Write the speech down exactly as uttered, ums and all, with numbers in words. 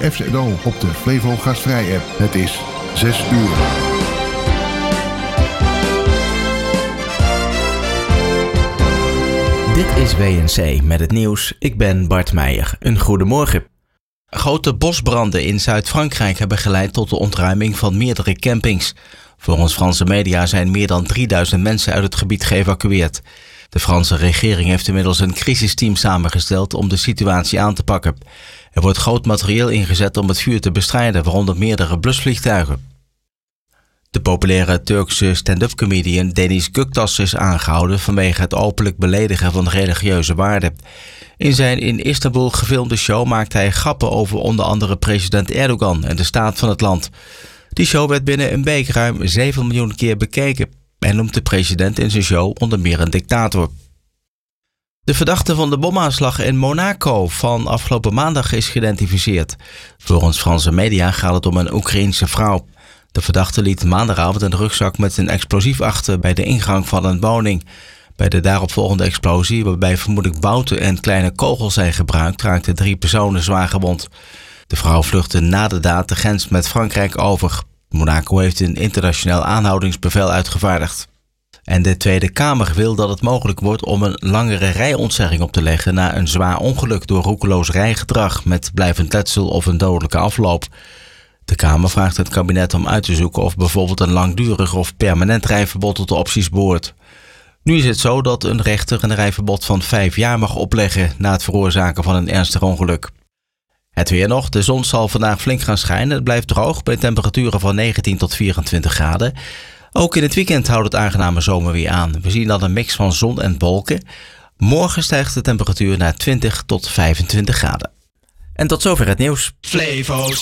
F Z O op de Flevo Gastvrij app. Het is zes uur. Dit is W N C met het nieuws. Ik ben Bart Meijer. Een goedemorgen. Grote bosbranden in Zuid-Frankrijk hebben geleid tot de ontruiming van meerdere campings. Volgens Franse media zijn meer dan drieduizend mensen uit het gebied geëvacueerd. De Franse regering heeft inmiddels een crisisteam samengesteld om de situatie aan te pakken. Er wordt groot materieel ingezet om het vuur te bestrijden, waaronder meerdere blusvliegtuigen. De populaire Turkse stand-up comedian Deniz Göktaş is aangehouden vanwege het openlijk beledigen van religieuze waarden. In zijn in Istanbul gefilmde show maakte hij grappen over onder andere president Erdogan en de staat van het land. Die show werd binnen een week ruim zeven miljoen keer bekeken en noemt de president in zijn show onder meer een dictator. De verdachte van de bomaanslag in Monaco van afgelopen maandag is geïdentificeerd. Volgens Franse media gaat het om een Oekraïense vrouw. De verdachte liet maandagavond een rugzak met een explosief achter bij de ingang van een woning. Bij de daaropvolgende explosie, waarbij vermoedelijk bouten en kleine kogels zijn gebruikt, raakten drie personen zwaar gewond. De vrouw vluchtte na de daad de grens met Frankrijk over. Monaco heeft een internationaal aanhoudingsbevel uitgevaardigd. En de Tweede Kamer wil dat het mogelijk wordt om een langere rijontzegging op te leggen na een zwaar ongeluk door roekeloos rijgedrag met blijvend letsel of een dodelijke afloop. De Kamer vraagt het kabinet om uit te zoeken of bijvoorbeeld een langdurig of permanent rijverbod tot de opties behoort. Nu is het zo dat een rechter een rijverbod van vijf jaar mag opleggen na het veroorzaken van een ernstig ongeluk. Het weer nog. De zon zal vandaag flink gaan schijnen. Het blijft droog bij temperaturen van negentien tot vierentwintig graden. Ook in het weekend houdt het aangename zomerweer aan. We zien dan een mix van zon en wolken. Morgen stijgt de temperatuur naar twintig tot vijfentwintig graden. En tot zover het nieuws. Flevo's